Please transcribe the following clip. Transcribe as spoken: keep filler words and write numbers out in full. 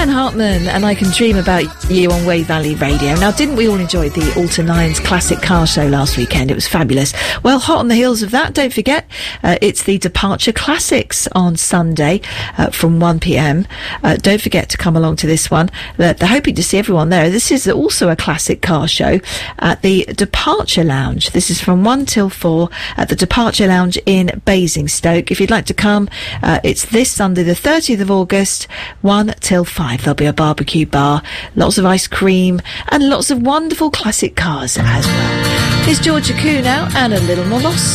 Dan Hartman, and I Can Dream About You on Wave Valley Radio. Now, didn't we all enjoy the Alton Lions Classic Car Show last weekend? It was fabulous. Well, hot on the heels of that, don't forget, uh, it's the Departure Classics on Sunday uh, from one p m. Uh, don't forget to come along to this one. They're, they're hoping to see everyone there. This is also a classic car show at the Departure Lounge. This is from one till four at the Departure Lounge in Basingstoke. If you'd like to come, uh, it's this Sunday, the thirtieth of August, one till five. There'll be a barbecue bar, lots of ice cream, and lots of wonderful classic cars as well. Here's Georgia Koo now, and A Little More Lost.